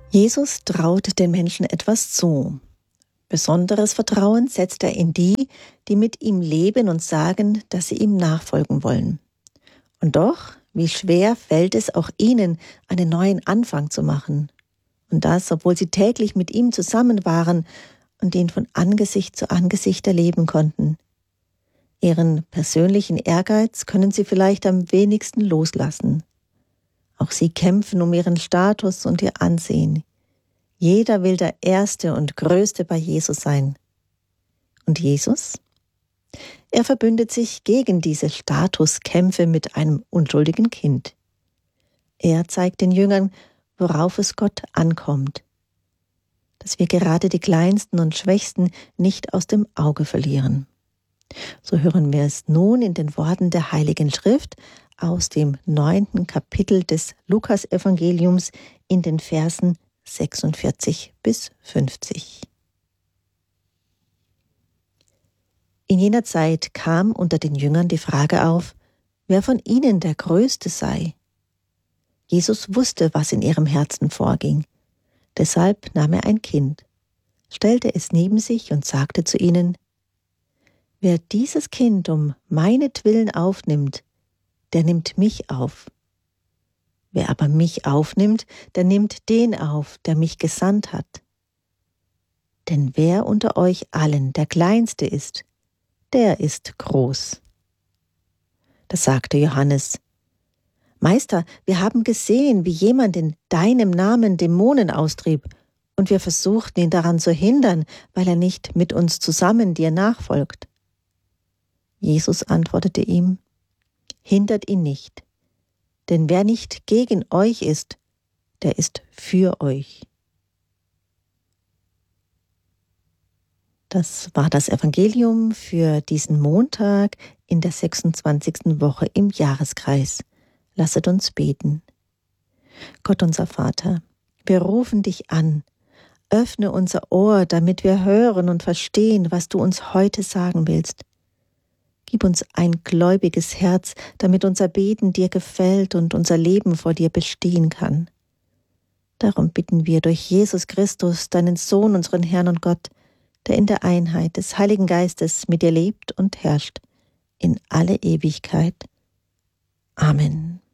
Jesus traut den Menschen etwas zu. Besonderes Vertrauen setzt er in die, die mit ihm leben und sagen, dass sie ihm nachfolgen wollen. Und doch, wie schwer fällt es auch ihnen, einen neuen Anfang zu machen. Und das, obwohl sie täglich mit ihm zusammen waren und ihn von Angesicht zu Angesicht erleben konnten. Ihren persönlichen Ehrgeiz können sie vielleicht am wenigsten loslassen. Auch sie kämpfen um ihren Status und ihr Ansehen. Jeder will der Erste und Größte bei Jesus sein. Und Jesus? Er verbündet sich gegen diese Statuskämpfe mit einem unschuldigen Kind. Er zeigt den Jüngern, worauf es Gott ankommt. Dass wir gerade die Kleinsten und Schwächsten nicht aus dem Auge verlieren. So hören wir es nun in den Worten der Heiligen Schrift aus dem 9. Kapitel des Lukas-Evangeliums in den Versen 46 bis 50. In jener Zeit kam unter den Jüngern die Frage auf, wer von ihnen der Größte sei. Jesus wusste, was in ihrem Herzen vorging. Deshalb nahm er ein Kind, stellte es neben sich und sagte zu ihnen: Wer dieses Kind um meinetwillen aufnimmt, der nimmt mich auf. Wer aber mich aufnimmt, der nimmt den auf, der mich gesandt hat. Denn wer unter euch allen der Kleinste ist, der ist groß. Da sagte Johannes: Meister, wir haben gesehen, wie jemand in deinem Namen Dämonen austrieb, und wir versuchten ihn daran zu hindern, weil er nicht mit uns zusammen dir nachfolgt. Jesus antwortete ihm: Hindert ihn nicht, denn wer nicht gegen euch ist, der ist für euch. Das war das Evangelium für diesen Montag in der 26. Woche im Jahreskreis. Lasset uns beten. Gott unser Vater, wir rufen dich an. Öffne unser Ohr, damit wir hören und verstehen, was du uns heute sagen willst. Gib uns ein gläubiges Herz, damit unser Beten dir gefällt und unser Leben vor dir bestehen kann. Darum bitten wir durch Jesus Christus, deinen Sohn, unseren Herrn und Gott, der in der Einheit des Heiligen Geistes mit dir lebt und herrscht in alle Ewigkeit. Amen.